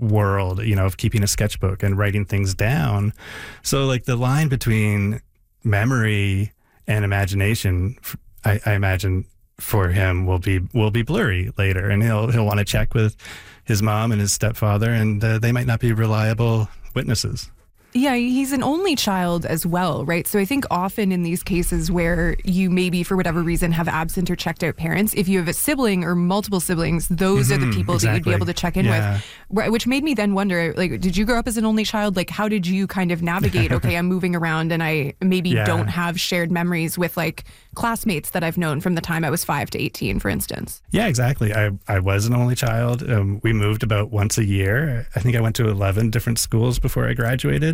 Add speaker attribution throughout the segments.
Speaker 1: world, of keeping a sketchbook and writing things down. So like the line between memory and imagination, I imagine for him will be blurry later, and he'll want to check with his mom and his stepfather, and they might not be reliable witnesses.
Speaker 2: Yeah, he's an only child as well, right? So I think often in these cases where you maybe for whatever reason have absent or checked out parents, if you have a sibling or multiple siblings, those are the people that you'd be able to check in with. Which made me then wonder, like, did you grow up as an only child? Like, how did you kind of navigate, okay, I'm moving around and I maybe don't have shared memories with like classmates that I've known from the time I was 5 to 18, for instance? Yeah,
Speaker 1: exactly. I was an only child. We moved about once a year. I think I went to 11 different schools before I graduated.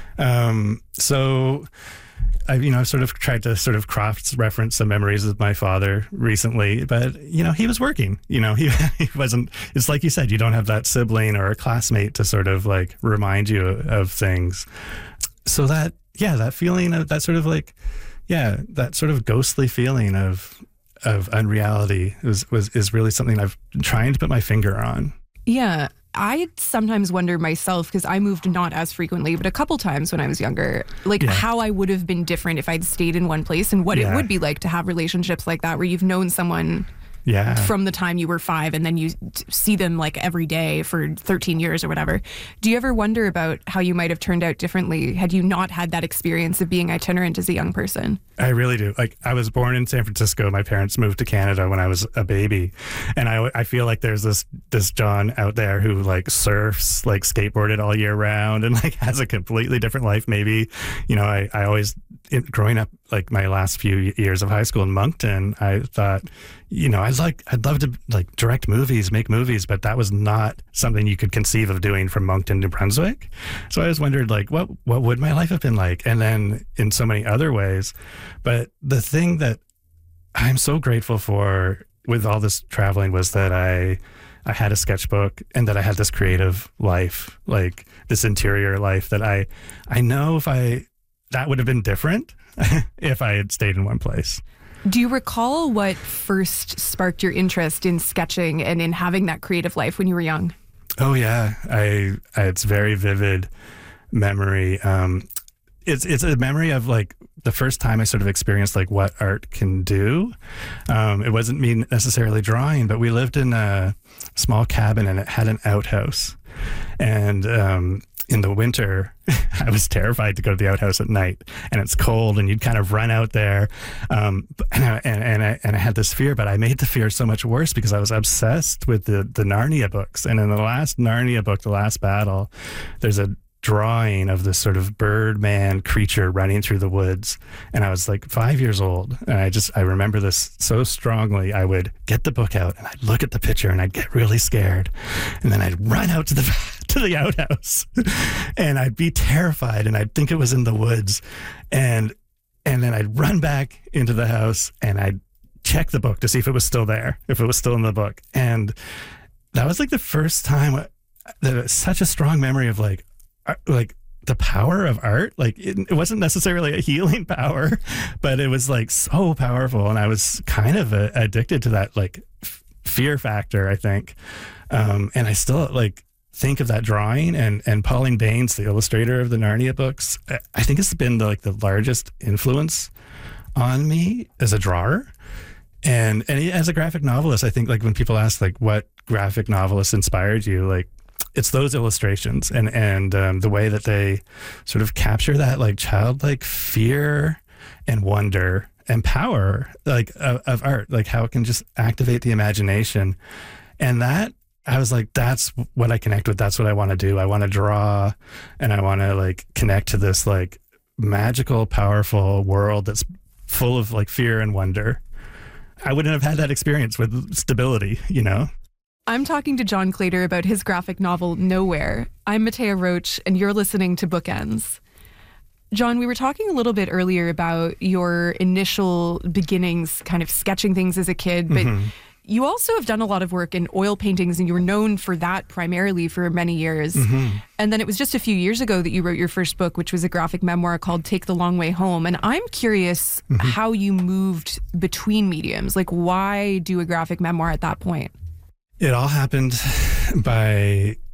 Speaker 1: So I've sort of tried to sort of cross-reference some memories of my father recently, but, he was working, he wasn't, it's like you said, you don't have that sibling or a classmate to sort of like remind you of things. So that feeling of that sort of like, that sort of ghostly feeling of unreality is really something I've been trying to put my finger on.
Speaker 2: Yeah. I sometimes wonder myself, because I moved not as frequently, but a couple times when I was younger, how I would have been different if I'd stayed in one place, and what it would be like to have relationships like that where you've known someone from the time you were 5 and then you see them like every day for 13 years or whatever. Do you ever wonder about how you might have turned out differently had you not had that experience of being itinerant as a young person?
Speaker 1: I really do. Like, I was born in San Francisco. My parents moved to Canada when I was a baby. And I feel like there's this John out there who like surfs, like skateboarded all year round and like has a completely different life. Maybe, I always, growing up, like my last few years of high school in Moncton, I thought, I'd love to like direct movies, make movies, but that was not something you could conceive of doing from Moncton, New Brunswick. So I just wondered, like, what would my life have been like? And then in so many other ways. But the thing that I'm so grateful for with all this traveling was that I had a sketchbook and that I had this creative life, like this interior life that I know that would have been different if I had stayed in one place.
Speaker 2: Do you recall what first sparked your interest in sketching and in having that creative life when you were young?
Speaker 1: Oh yeah, it's very vivid memory. It's a memory of like the first time I sort of experienced like what art can do. It wasn't me necessarily drawing, but we lived in a small cabin and it had an outhouse. And in the winter, I was terrified to go to the outhouse at night, and it's cold, and you'd kind of run out there. And I had this fear, but I made the fear so much worse because I was obsessed with the Narnia books. And in the last Narnia book, The Last Battle, there's a drawing of this sort of Birdman creature running through the woods. And I was like 5 years old. And I remember this so strongly. I would get the book out and I'd look at the picture and I'd get really scared. And then I'd run out to the outhouse and I'd be terrified and I'd think it was in the woods. And then I'd run back into the house and I'd check the book to see if it was still there, if it was still in the book. And that was like the first time that was such a strong memory of like the power of art. Like it wasn't necessarily a healing power, but it was like so powerful. And I was kind of addicted to that like fear factor, I think. And I still like think of that drawing and Pauline Baynes, the illustrator of the Narnia books. I think it's been the largest influence on me as a drawer. And as a graphic novelist, I think like when people ask like what graphic novelist inspired you, like it's those illustrations and the way that they sort of capture that like childlike fear and wonder and power like of art, like how it can just activate the imagination. And that I was like, that's what I connect with. That's what I want to do. I want to draw and I want to like connect to this like magical, powerful world that's full of like fear and wonder. I wouldn't have had that experience with Stability, you know?
Speaker 2: I'm talking to John Claytor about his graphic novel, Nowhere. I'm Matea Roach, and you're listening to Bookends. John, we were talking a little bit earlier about your initial beginnings, kind of sketching things as a kid, but you also have done a lot of work in oil paintings, and you were known for that primarily for many years. And then it was just a few years ago that you wrote your first book, which was a graphic memoir called Take the Long Way Home. And I'm curious how you moved between mediums. Like, why do a graphic memoir at that point?
Speaker 1: It all happened by